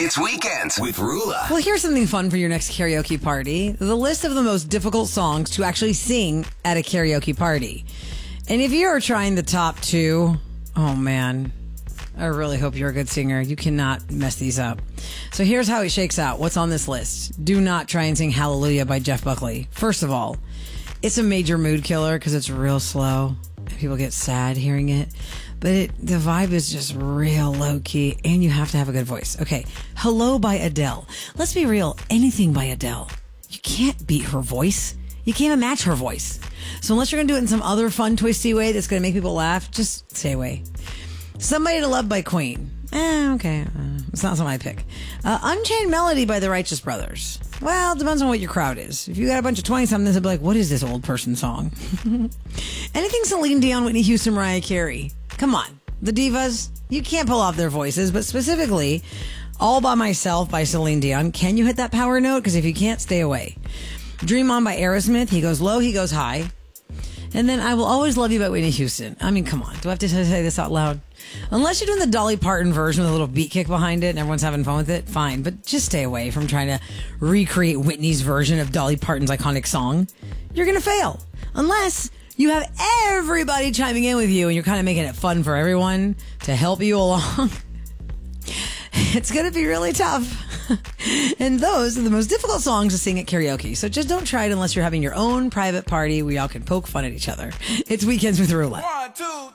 It's Weekends with Rula. Well, here's something fun for your next karaoke party. The list of the most difficult songs to actually sing at a karaoke party. And if you're trying the top two, oh man, I really hope you're a good singer. You cannot mess these up. So here's how it shakes out. What's on this list? Do not try and sing Hallelujah by Jeff Buckley. First of all, it's a major mood killer because it's real slow. People get sad hearing it. But the vibe is just real low key, and you have to have a good voice. Okay, Hello by Adele. Let's be real, anything by Adele. You can't beat her voice. You can't even match her voice. So unless you're going to do it in some other fun, twisty way that's going to make people laugh, just stay away. Somebody to Love by Queen. Okay. It's not something I pick. Unchained Melody by the Righteous Brothers. Well, it depends on what your crowd is. If you got a bunch of 20-somethings, they'll be like, what is this old person song? Anything Celine Dion, Whitney Houston, Mariah Carey. Come on. The divas, you can't pull off their voices, but specifically, All By Myself by Celine Dion. Can you hit that power note? Because if you can't, stay away. Dream On by Aerosmith. He goes low, he goes high. And then I Will Always Love You by Whitney Houston. I mean, come on. Do I have to say this out loud? Unless you're doing the Dolly Parton version with a little beat kick behind it and everyone's having fun with it, fine. But just stay away from trying to recreate Whitney's version of Dolly Parton's iconic song. You're going to fail. Unless you have everybody chiming in with you and you're kind of making it fun for everyone to help you along. It's going to be really tough. And those are the most difficult songs to sing at karaoke. So just don't try it unless you're having your own private party where y'all can poke fun at each other. It's Weekends with Rula. 1, 2,